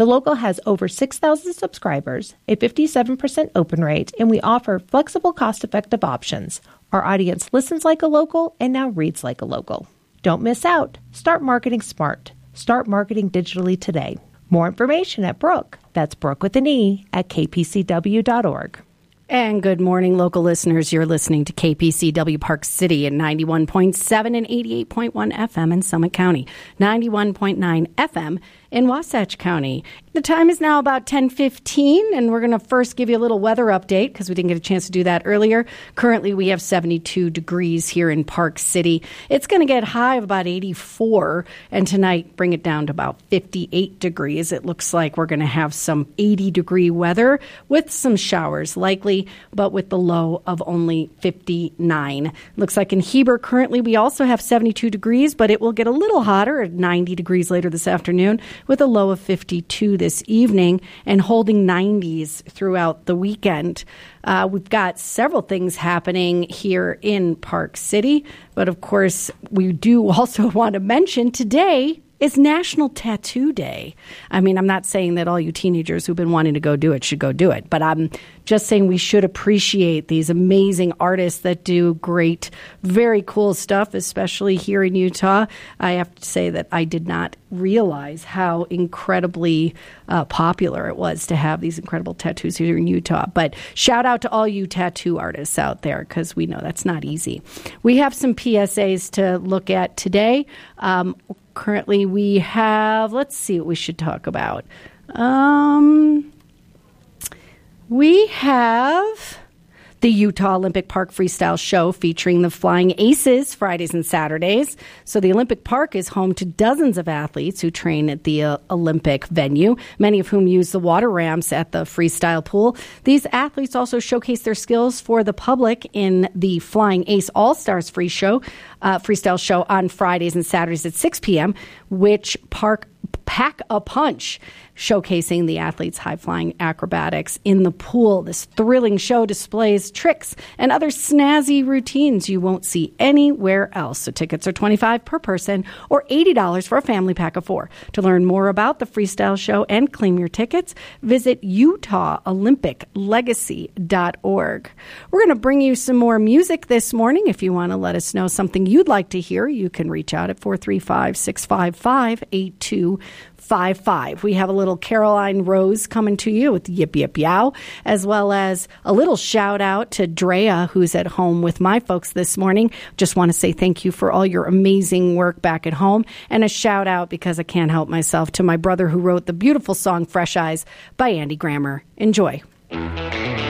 The Local has over 6,000 subscribers, a 57% open rate, and we offer flexible, cost-effective options. Our audience listens like a local and now reads like a local. Don't miss out. Start marketing smart. Start marketing digitally today. More information at Brooke, that's Brooke with an E, at kpcw.org. And good morning, local listeners. You're listening to KPCW Park City at 91.7 and 88.1 FM in Summit County, 91.9 FM in Wasatch County. The time is now about 10:15, and we're going to first give you a little weather update because we didn't get a chance to do that earlier. Currently, we have 72 degrees here in Park City. It's going to get high of about 84, and tonight bring it down to about 58 degrees. It looks like we're going to have some 80-degree weather with some showers likely, but with the low of only 59. Looks like in Heber currently we also have 72 degrees, but it will get a little hotter at 90 degrees later this afternoon, with a low of 52 this evening and holding 90s throughout the weekend. We've got several things happening here in Park City, but of course, we do also want to mention today is National Tattoo Day. I mean, I'm not saying that all you teenagers who've been wanting to go do it should go do it, but I'm just saying we should appreciate these amazing artists that do great, very cool stuff, especially here in Utah. I have to say that I did not realize how incredibly popular it was to have these incredible tattoos here in Utah. But shout out to all you tattoo artists out there, because we know that's not easy. We have some PSAs to look at today. Currently, we have, let's see what we should talk about. We have the Utah Olympic Park Freestyle Show featuring the Flying Aces Fridays and Saturdays. So the Olympic Park is home to dozens of athletes who train at the Olympic venue, many of whom use the water ramps at the freestyle pool. These athletes also showcase their skills for the public in the Flying Ace All-Stars Freestyle Show on Fridays and Saturdays at 6 p.m., which pack a punch, showcasing the athletes' high-flying acrobatics in the pool. This thrilling show displays tricks and other snazzy routines you won't see anywhere else. So tickets are $25 per person or $80 for a family pack of 4. To learn more about the freestyle show and claim your tickets, visit UtahOlympicLegacy.org. We're going to bring you some more music this morning. If you want to let us know something you'd like to hear, you can reach out at 435-655-8255. We have a little Caroline Rose coming to you with Yip Yip Yow, as well as a little shout out to Drea, who's at home with my folks this morning. Just want to say thank you for all your amazing work back at home, and a shout out, because I can't help myself, to my brother who wrote the beautiful song Fresh Eyes by Andy Grammer. Enjoy.